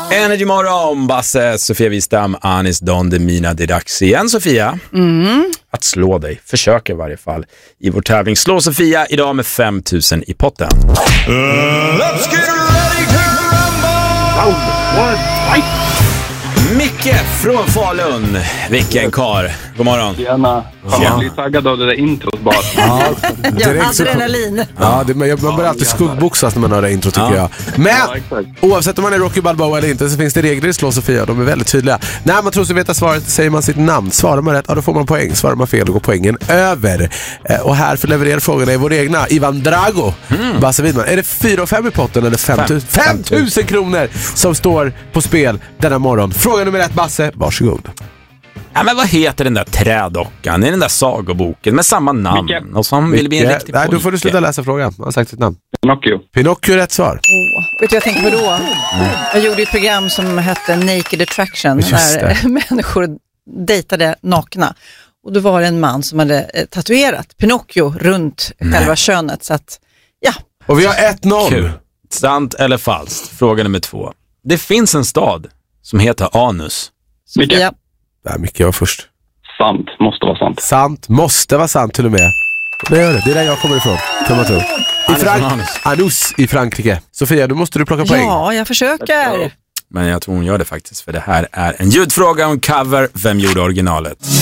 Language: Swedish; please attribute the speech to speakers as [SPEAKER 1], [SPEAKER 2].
[SPEAKER 1] Energy morgon, Basse, Sofia Wistam, Anis Don Demina. Det är dags igen, Sofia. Att slå dig, försöka i varje fall. I vår tävling slå Sofia idag med 5 000 i potten. Let's get ready to rumble! Micke från Falun. Vilken kar. God morgon.
[SPEAKER 2] Tjena. Man blir taggad av det där introt bara.
[SPEAKER 3] Ja,
[SPEAKER 4] adrenalin.
[SPEAKER 3] Ja, man börjar alltid skuggboxas när man har det intro, tycker jag. Men oavsett om man är Rocky Balboa eller inte så finns det regler i Slå Sofia. De är väldigt tydliga. När man tror sig veta svaret säger man sitt namn. Svarar man rätt, ja, då får man poäng. Svarar man fel, då går poängen över. Och här för leverera frågorna är vår egna Ivan Drago. Basse Widman. Är det 4 och 5 i potten eller 5 000 kronor som står på spel denna morgon? Fråga nummer 1, Basse. Varsågod.
[SPEAKER 1] Ja, men vad heter den där trädockan i den där sagoboken med samma namn?
[SPEAKER 2] Micke.
[SPEAKER 1] Och som vill bli en riktig
[SPEAKER 3] Nej, då får du sluta läsa frågan. Han har sagt sitt namn.
[SPEAKER 2] Pinocchio.
[SPEAKER 3] Rätt svar.
[SPEAKER 4] Vet du jag tänker på då? Jag gjorde ett program som hette Naked Attraction när människor dejtade nakna. Och då var det en man som hade tatuerat Pinocchio runt själva könet. Så att, ja.
[SPEAKER 3] Och vi har 1-0.
[SPEAKER 1] Kul. Sant eller falskt? Fråga nummer 2. Det finns en stad som heter Anus.
[SPEAKER 2] Micke.
[SPEAKER 4] Ja.
[SPEAKER 3] Nej, Micke var först.
[SPEAKER 2] Sant. Måste vara sant.
[SPEAKER 3] Sant. Måste vara sant till och med. Det gör det. Det är där jag kommer ifrån. Kan man tro. Anus i Frankrike. Sofia, nu måste du plocka poäng.
[SPEAKER 4] Ja, jag försöker.
[SPEAKER 1] Men jag tror hon gör det faktiskt, för det här är en ljudfråga och en cover. Vem gjorde originalet?